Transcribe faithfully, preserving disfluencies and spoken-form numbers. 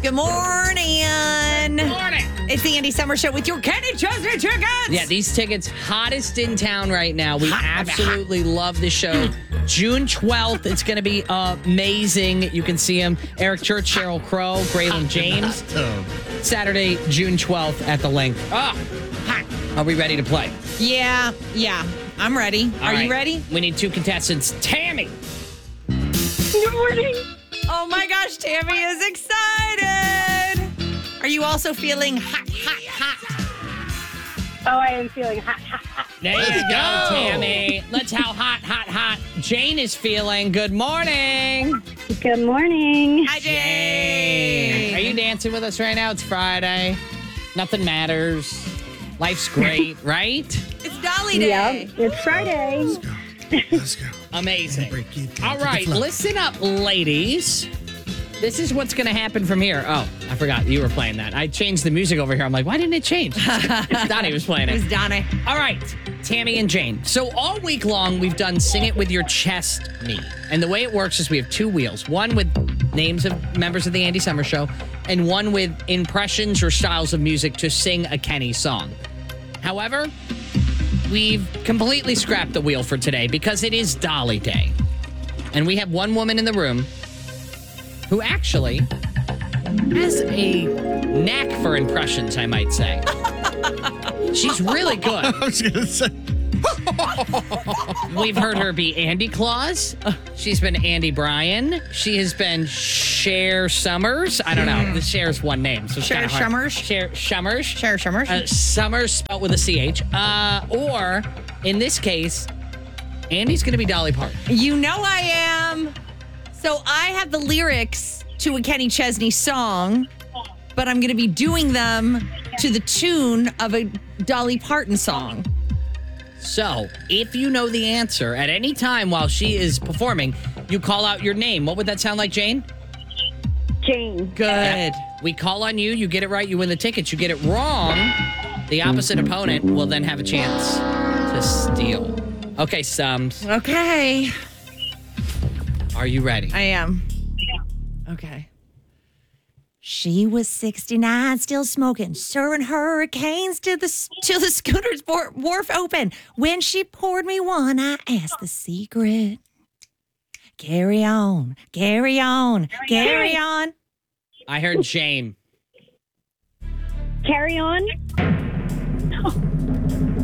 Good morning. Good morning. It's the Andy Summer Show with your Kenny Chesney tickets. Yeah, these tickets hottest in town right now. We absolutely love the show. June twelfth, it's going to be amazing. You can see them. Eric Church, Sheryl Crow, Braylon James. Saturday, June twelfth at the Link. Oh, hot. Are we ready to play? Yeah, yeah. I'm ready. All Are right. you ready? We need two contestants. Tammy. Good morning. Oh my gosh, Tammy is excited. Are you also feeling hot, hot, hot? Oh, I am feeling hot, hot, hot. There Let's you go, go. Tammy. Let's how hot, hot, hot Jane is feeling. Good morning. Good morning. Hi, Jane. Are you dancing with us right now? It's Friday. Nothing matters. Life's great, right? It's Dolly Day. Yep, it's Friday. Let's go. Amazing. Break it All into the right, flow. listen up, ladies. This is what's going to happen from here. Oh, I forgot you were playing that. I changed the music over here. I'm like, why didn't it change? Donnie was playing It was it. Donna. All right, Tammy and Jane. So all week long, we've done Sing It With Your Chest Me. And the way it works is we have two wheels. One with names of members of the Andy Summer Show, and one with impressions or styles of music to sing a Kenny song. However, we've completely scrapped the wheel for today because it is Dolly Day. And we have one woman in the room who actually has a knack for impressions, I might say. She's really good. I was going to say. We've heard her be Andy Claus. She's been Andy Bryan. She has been Cher Summers. I don't know. The Cher's one name. So it's Cher kinda hard. Summers? Cher Summers. Cher Summers. Uh, Summers spelled with a C H. Uh, or, in this case, Andy's going to be Dolly Parton. You know I am. So I have the lyrics to a Kenny Chesney song, but I'm going to be doing them to the tune of a Dolly Parton song. So, if you know the answer at any time while she is performing, you call out your name. What would that sound like, Jane? Jane. Good. We call on you. You get it right, you win the tickets. You get it wrong, the opposite opponent will then have a chance to steal. Okay, Sums, Okay. are you ready? I am. Okay. She was sixty-nine, still smoking, serving hurricanes till the till the scooter's wor- wharf open. When she poured me one, I asked the secret. Carry on, carry on, carry on. I heard Jane. Carry on.